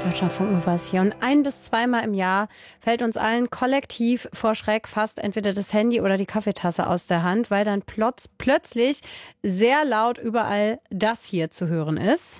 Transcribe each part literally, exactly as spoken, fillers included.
Deutschlandfunk Nova ist hier. Und ein- bis zweimal im Jahr fällt uns allen kollektiv vor Schreck fast entweder das Handy oder die Kaffeetasse aus der Hand, weil dann plotz, plötzlich sehr laut überall das hier zu hören ist.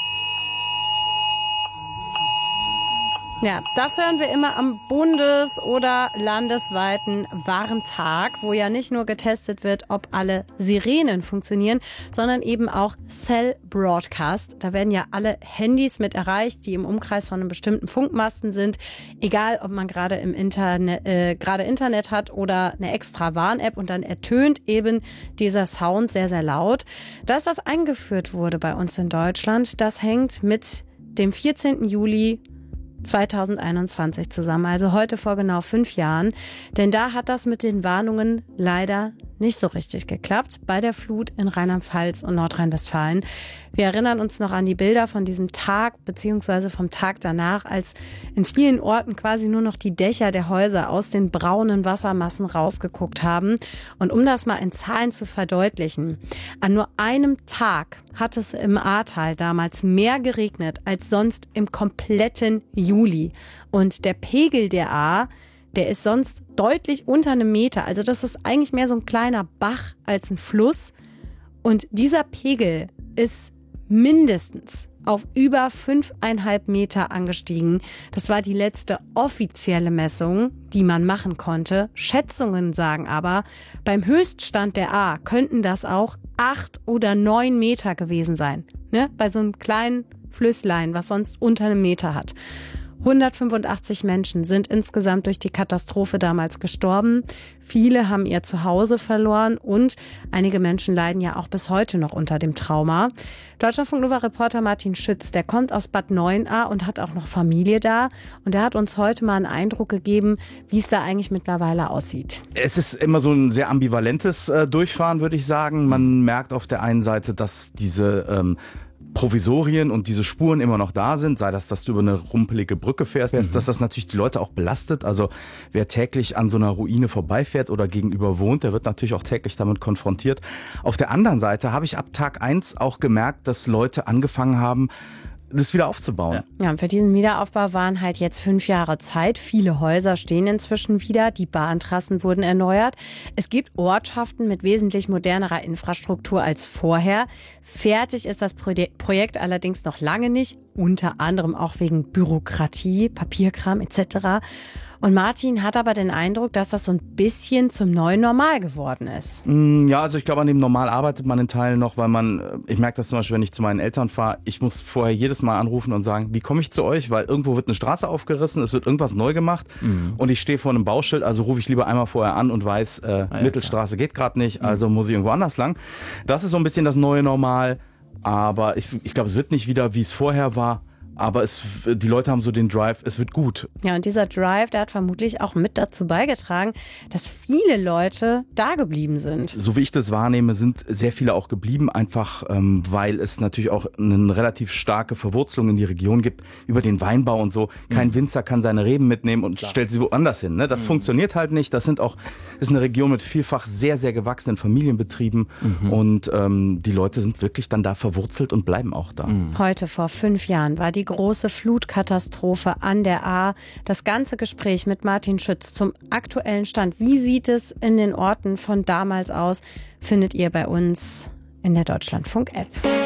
Ja, das hören wir immer am bundes- oder landesweiten Warntag, wo ja nicht nur getestet wird, ob alle Sirenen funktionieren, sondern eben auch Cell Broadcast. Da werden ja alle Handys mit erreicht, die im Umkreis von einem bestimmten Funkmasten sind. Egal, ob man gerade im Internet, äh, gerade Internet hat oder eine extra Warn-App, und dann ertönt eben dieser Sound sehr, sehr laut. Dass das eingeführt wurde bei uns in Deutschland, das hängt mit dem vierzehnten Juli zweitausendeinundzwanzig zusammen, also heute vor genau fünf Jahren. Denn da hat das mit den Warnungen leider nicht so richtig geklappt bei der Flut in Rheinland-Pfalz und Nordrhein-Westfalen. Wir erinnern uns noch an die Bilder von diesem Tag beziehungsweise vom Tag danach, als in vielen Orten quasi nur noch die Dächer der Häuser aus den braunen Wassermassen rausgeguckt haben. Und um das mal in Zahlen zu verdeutlichen, an nur einem Tag hat es im Ahrtal damals mehr geregnet als sonst im kompletten Juli. Und der Pegel der Ahr, der ist sonst deutlich unter einem Meter. Also das ist eigentlich mehr so ein kleiner Bach als ein Fluss. Und dieser Pegel ist mindestens auf über fünfeinhalb Meter angestiegen. Das war die letzte offizielle Messung, die man machen konnte. Schätzungen sagen aber, beim Höchststand der Ahr könnten das auch acht oder neun Meter gewesen sein. Ne? Bei so einem kleinen Flüsslein, was sonst unter einem Meter hat. hundertfünfundachtzig Menschen sind insgesamt durch die Katastrophe damals gestorben. Viele haben ihr Zuhause verloren und einige Menschen leiden ja auch bis heute noch unter dem Trauma. Deutschlandfunk-Nova-Reporter Martin Schütz, der kommt aus Bad Neuenahr und hat auch noch Familie da. Und der hat uns heute mal einen Eindruck gegeben, wie es da eigentlich mittlerweile aussieht. Es ist immer so ein sehr ambivalentes äh, Durchfahren, würde ich sagen. Man merkt auf der einen Seite, dass diese ähm, Provisorien und diese Spuren immer noch da sind, sei das, dass du über eine rumpelige Brücke fährst, mhm. dass das natürlich die Leute auch belastet. Also wer täglich an so einer Ruine vorbeifährt oder gegenüber wohnt, der wird natürlich auch täglich damit konfrontiert. Auf der anderen Seite habe ich ab Tag eins auch gemerkt, dass Leute angefangen haben, das wieder aufzubauen. Ja. ja, und für diesen Wiederaufbau waren halt jetzt fünf Jahre Zeit. Viele Häuser stehen inzwischen wieder. Die Bahntrassen wurden erneuert. Es gibt Ortschaften mit wesentlich modernerer Infrastruktur als vorher. Fertig ist das Projekt allerdings noch lange nicht. Unter anderem auch wegen Bürokratie, Papierkram et cetera. Und Martin hat aber den Eindruck, dass das so ein bisschen zum neuen Normal geworden ist. Ja, also ich glaube, an dem Normal arbeitet man in Teilen noch, weil man, ich merke das zum Beispiel, wenn ich zu meinen Eltern fahre, ich muss vorher jedes Mal anrufen und sagen, wie komme ich zu euch? Weil irgendwo wird eine Straße aufgerissen, es wird irgendwas neu gemacht mhm. und ich stehe vor einem Bauschild, also rufe ich lieber einmal vorher an und weiß, äh, ah, ja, Mittelstraße klar. geht gerade nicht, also mhm. muss ich irgendwo anders lang. Das ist so ein bisschen das neue Normal, aber ich, ich glaube, es wird nicht wieder, wie es vorher war. Aber es, die Leute haben so den Drive, es wird gut. Ja, und dieser Drive, der hat vermutlich auch mit dazu beigetragen, dass viele Leute da geblieben sind. So wie ich das wahrnehme, sind sehr viele auch geblieben, einfach ähm, weil es natürlich auch eine relativ starke Verwurzelung in die Region gibt, über den Weinbau und so. Kein mhm. Winzer kann seine Reben mitnehmen und Klar. stellt sie woanders hin. Ne? Das mhm. funktioniert halt nicht. Das sind auch, ist eine Region mit vielfach sehr, sehr gewachsenen Familienbetrieben mhm. und ähm, die Leute sind wirklich dann da verwurzelt und bleiben auch da. Mhm. Heute vor fünf Jahren war die große Flutkatastrophe an der Ahr. Das ganze Gespräch mit Martin Schütz zum aktuellen Stand. Wie sieht es in den Orten von damals aus? Findet ihr bei uns in der Deutschlandfunk-App.